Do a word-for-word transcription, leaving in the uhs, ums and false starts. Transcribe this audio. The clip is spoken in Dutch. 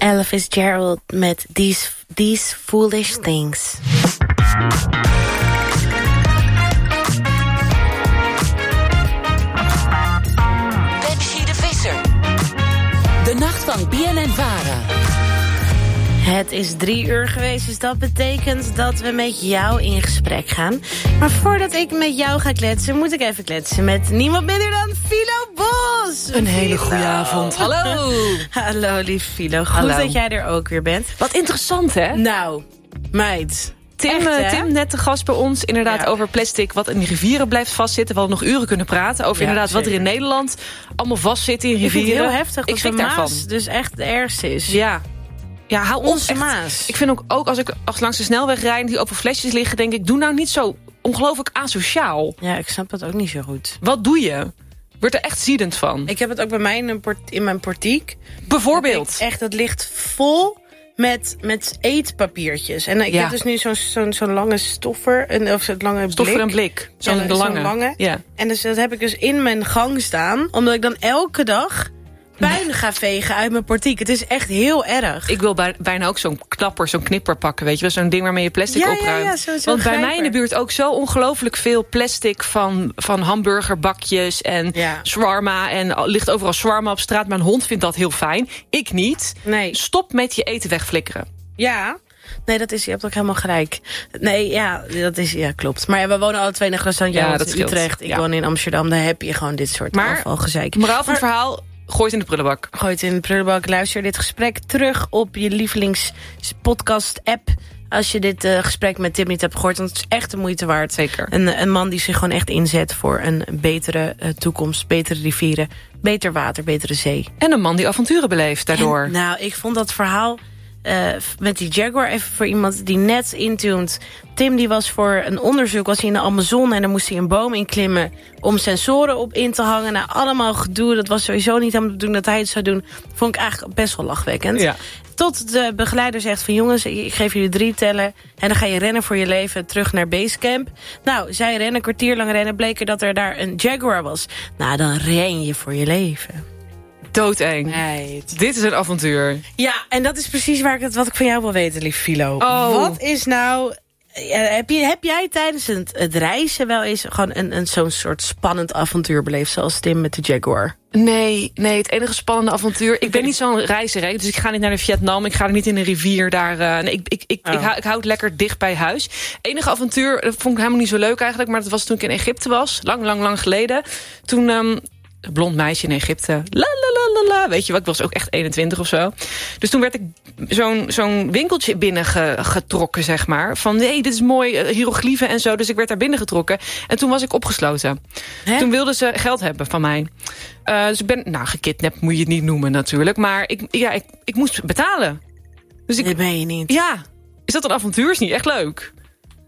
Ella Fitzgerald met These, These Foolish Things. Betsy de Visser. De nacht van B N N Vara. Het is drie uur geweest, dus dat betekent dat we met jou in gesprek gaan. Maar voordat ik met jou ga kletsen, moet ik even kletsen met niemand minder dan Philo Bos. Een hele goede avond. Hallo. Hallo, lief Philo. Goed Hallo. dat jij er ook weer bent. Wat interessant, hè? Nou, meid. Tim, Echt, Tim, net de gast bij ons, inderdaad Ja. over plastic wat in de rivieren blijft vastzitten. We hadden nog uren kunnen praten over Ja, inderdaad wat er in zeker. Nederland allemaal vastzit in Ik vind rivieren. het heel heftig Ik dat schrik de daarvan. Maas dus echt het ergste is. Ja. Ja, hou op. Onze echt. Maas. Ik vind ook, ook als ik als langs de snelweg rijd en die open flesjes liggen, denk ik, doe nou niet zo ongelooflijk asociaal. Ja, ik snap dat ook niet zo goed. Wat doe je? Word er echt ziedend van. Ik heb het ook bij mij in, een port- in mijn portiek. Bijvoorbeeld. Dat ik echt, het ligt vol met, met eetpapiertjes. En ik Ja. heb dus nu zo'n zo'n zo'n lange stoffer. Een, of zo'n lange Stof voor blik. een blik. Zo'n Ja, de zo'n lange. lange. Ja. En dus dat heb ik dus in mijn gang staan. Omdat ik dan elke dag puin ga vegen uit mijn portiek. Het is echt heel erg. Ik wil bij, bijna ook zo'n knapper, zo'n knipper pakken. Weet je wel, zo'n ding waarmee je plastic Ja, ja, opruimt. ja, zo- zo'n Want bij mij in de grijper. buurt ook zo ongelooflijk veel plastic van, van hamburgerbakjes en Ja. shawarma. En al- ligt overal shawarma op straat. Mijn hond vindt dat heel fijn. Ik niet. Nee. Stop met je eten wegflikkeren. Ja. Nee, dat is, je hebt ook helemaal gelijk. Nee, ja, dat is, ja, klopt. Maar ja, we wonen alle twee in Groot-Jij Ja, woont dat in scheelt. Utrecht. Ik Ja. woon in Amsterdam. Daar heb je gewoon dit soort Maar- afvalgezeik. Moraal van het verhaal, gooi het in de prullenbak. Gooi het in de prullenbak. Luister dit gesprek terug op je lievelingspodcast-app. Als je dit uh, gesprek met Tim niet hebt gehoord. Want het is echt de moeite waard. Zeker. Een, een man die zich gewoon echt inzet voor een betere uh, toekomst. Betere rivieren, beter water, betere zee. En een man die avonturen beleeft daardoor. En, nou, ik vond dat verhaal uh, met die Jaguar, even voor iemand die net intuned. Tim die was voor een onderzoek, was hij in de Amazone en dan moest hij een boom inklimmen om sensoren op in te hangen. Nou, allemaal gedoe. Dat was sowieso niet aan de bedoeling dat hij het zou doen. Vond ik eigenlijk best wel lachwekkend. Ja. Tot de begeleider zegt van jongens, ik geef jullie drie tellen en dan ga je rennen voor je leven terug naar Basecamp. Nou, zij rennen, een kwartier lang rennen, bleek er dat er daar een Jaguar was. Nou, dan ren je voor je leven. Doodeng. Right. Dit is een avontuur. Ja, en dat is precies waar ik het, wat ik van jou wil weten, lief Philo. Oh. Wat is nou... ja, heb, je, heb jij tijdens het, het reizen wel eens gewoon een, een, zo'n soort spannend avontuur beleefd, zoals Tim met de Jaguar? Nee, nee, het enige spannende avontuur. Ik ben niet zo'n reiziger, hè, dus ik ga niet naar de Vietnam. Ik ga er niet in een rivier daar. Uh, nee, ik, ik, ik, Oh. ik, hou, ik hou het lekker dicht bij huis. Enige avontuur, dat vond ik helemaal niet zo leuk eigenlijk. Maar dat was toen ik in Egypte was. Lang, lang, lang geleden. Toen, um, een blond meisje in Egypte. La, la, la, la, la. Weet je wat, ik was ook echt eenentwintig of zo. Dus toen werd ik zo'n zo'n winkeltje binnengetrokken, zeg maar. Van, nee, dit is mooi, uh, hieroglyphen en zo. Dus ik werd daar binnengetrokken. En toen was ik opgesloten. Hè? Toen wilden ze geld hebben van mij. Uh, dus ik ben, nou, gekidnapt moet je het niet noemen natuurlijk. Maar ik, ja, ik, ik moest betalen. Dus ik, Dat ben je niet. ja, is dat een avontuur? Is niet echt leuk.